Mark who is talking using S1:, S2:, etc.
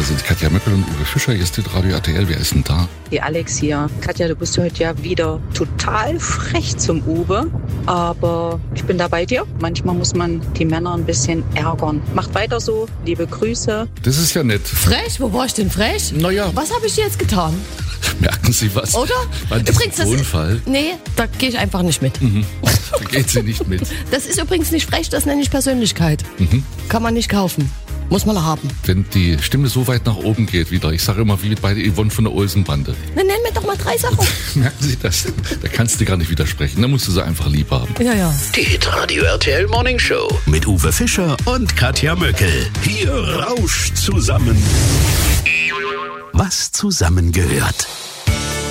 S1: Hier sind Katja Möckel und Uwe Fischer. Hier ist die Radio RTL. Wer ist denn da?
S2: Die Alex hier. Katja, du bist heute ja wieder total frech zum Uwe. Aber ich bin da bei dir. Manchmal muss man die Männer ein bisschen ärgern. Macht weiter so. Liebe Grüße.
S1: Das ist ja nett.
S3: Frech? Wo war ich denn frech?
S1: Naja.
S3: Was habe ich dir jetzt getan?
S1: Merken Sie was?
S3: Oder?
S1: Übrigens, das Tonfall.
S3: Nee, da gehe ich einfach nicht mit.
S1: Da geht sie nicht mit.
S3: Das ist übrigens nicht frech, das nenne ich Persönlichkeit. Kann man nicht kaufen. Muss man haben.
S1: Wenn die Stimme so weit nach oben geht wieder, ich sage immer wie bei der Yvonne von der Olsenbande.
S3: Dann nenn mir doch mal 3 Sachen.
S1: Merken Sie das? Da kannst du gar nicht widersprechen. Da musst du sie einfach lieb haben.
S3: Ja.
S4: Die Radio RTL Morning Show mit Uwe Fischer und Katja Möckel. Hier rauscht zusammen, was zusammengehört.